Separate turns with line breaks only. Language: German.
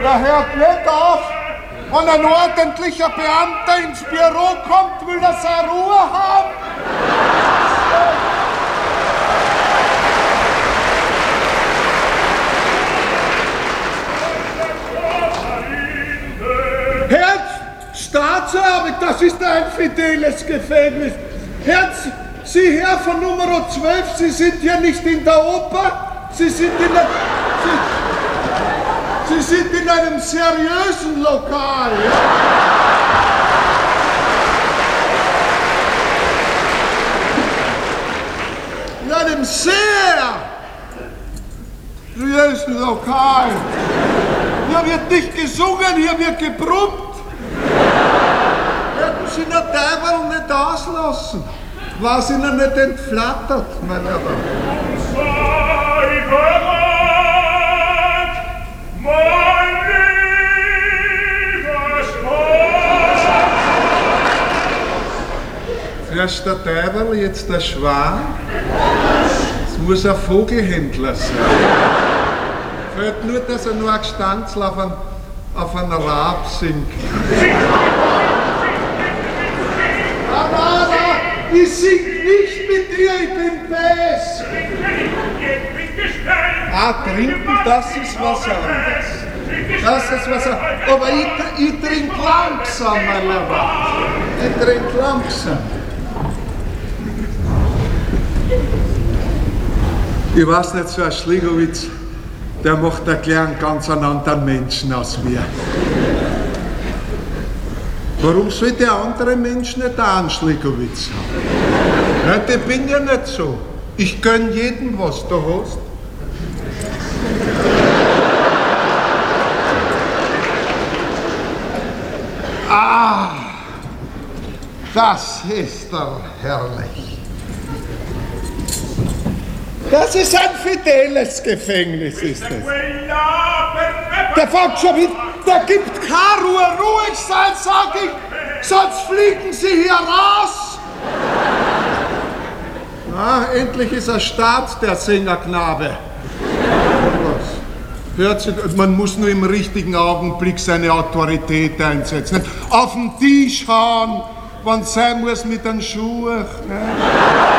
Ja, hört nicht auf! Wenn ein ordentlicher Beamter ins Büro kommt, will er seine Ruhe haben! Herr Staatsanwalt, das ist ein fideles Gefängnis. Herr, Sie Herr von Nummer 12, Sie sind hier nicht in der Oper, Sie sind in einem seriösen Lokal. Ja? In einem sehr seriösen Lokal. Hier wird nicht gesungen, hier wird gebrummt. Hätten Sie den Teufel nicht auslassen, was Ihnen nicht entflattert, mein Herr. Erst der Teufel, jetzt der Schwan. Es muss ein Vogelhändler sein. Fällt nur, dass er nur ein Gestanzl auf einen Rab singt. Nein, ich sing nicht mit dir, ich bin Bass. Ah, trinken, das ist was anderes. Das ist was anderes. Aber ich trink langsam, mein Lieber. Ich trink langsam. Ich weiß nicht, so ein Schligowitz, der macht einen ganz anderen Menschen aus mir. Warum soll der andere Mensch nicht auch einen Schligowitz haben? Nein, ich bin ja nicht so. Ich gönn jedem, was du hast. Ah, das ist doch herrlich. Das ist ein fideles Gefängnis, ist es. Der fängt schon wieder, der gibt keine Ruhe. Ruhig sein, sag ich, sonst fliegen Sie hier raus. Ah, endlich ist er Staat, der Sängerknabe. Hört sich, man muss nur im richtigen Augenblick seine Autorität einsetzen. Nicht auf den Tisch hauen, wenn es sein muss mit den Schuhen. Ne?